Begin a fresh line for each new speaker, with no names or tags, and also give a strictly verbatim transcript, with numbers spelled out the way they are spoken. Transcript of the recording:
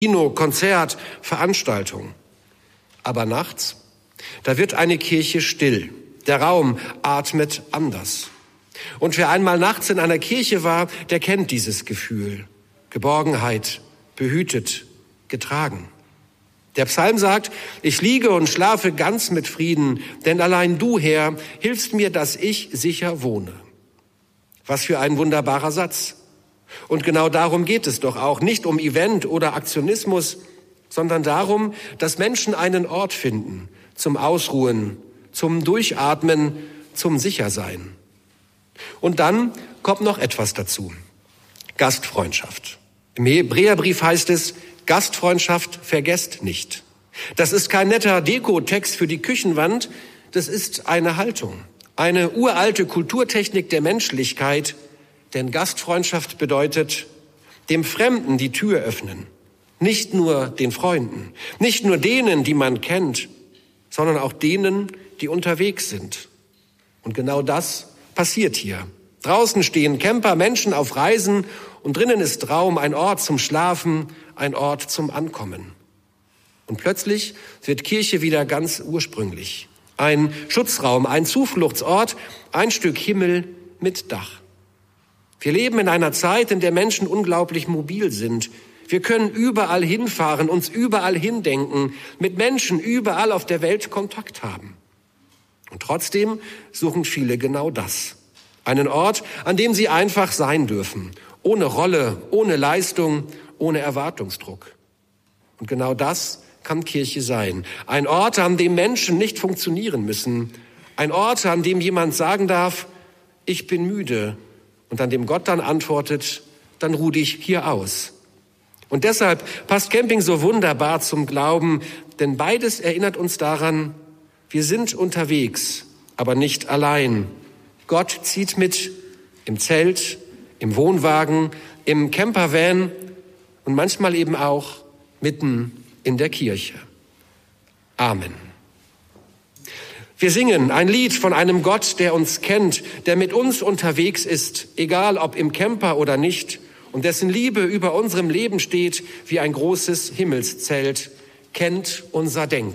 Kino, Konzert, Veranstaltung. Aber nachts, da wird eine Kirche still. Der Raum atmet anders. Und wer einmal nachts in einer Kirche war, der kennt dieses Gefühl. Geborgenheit, behütet, getragen. Der Psalm sagt, ich liege und schlafe ganz mit Frieden, denn allein du, Herr, hilfst mir, dass ich sicher wohne. Was für ein wunderbarer Satz. Und genau darum geht es doch auch, nicht um Event oder Aktionismus, sondern darum, dass Menschen einen Ort finden zum Ausruhen, zum Durchatmen, zum Sichersein. Und dann kommt noch etwas dazu. Gastfreundschaft. Im Hebräerbrief heißt es, Gastfreundschaft vergesst nicht. Das ist kein netter Dekotext für die Küchenwand, das ist eine Haltung, eine uralte Kulturtechnik der Menschlichkeit, denn Gastfreundschaft bedeutet, dem Fremden die Tür öffnen, nicht nur den Freunden, nicht nur denen, die man kennt, sondern auch denen, die unterwegs sind. Und genau das passiert hier. Draußen stehen Camper, Menschen auf Reisen und drinnen ist Raum, ein Ort zum Schlafen, ein Ort zum Ankommen. Und plötzlich wird Kirche wieder ganz ursprünglich. Ein Schutzraum, ein Zufluchtsort, ein Stück Himmel mit Dach. Wir leben in einer Zeit, in der Menschen unglaublich mobil sind. Wir können überall hinfahren, uns überall hindenken, mit Menschen überall auf der Welt Kontakt haben. Und trotzdem suchen viele genau das. Einen Ort, an dem sie einfach sein dürfen. Ohne Rolle, ohne Leistung, ohne Erwartungsdruck. Und genau das kann Kirche sein. Ein Ort, an dem Menschen nicht funktionieren müssen. Ein Ort, an dem jemand sagen darf, ich bin müde. Und an dem Gott dann antwortet, dann ruh dich hier aus. Und deshalb passt Camping so wunderbar zum Glauben, denn beides erinnert uns daran, wir sind unterwegs, aber nicht allein. Gott zieht mit im Zelt, im Wohnwagen, im Campervan und manchmal eben auch mitten in der Kirche. Amen. Wir singen ein Lied von einem Gott, der uns kennt, der mit uns unterwegs ist, egal ob im Camper oder nicht, und dessen Liebe über unserem Leben steht wie ein großes Himmelszelt, kennt unser Denken.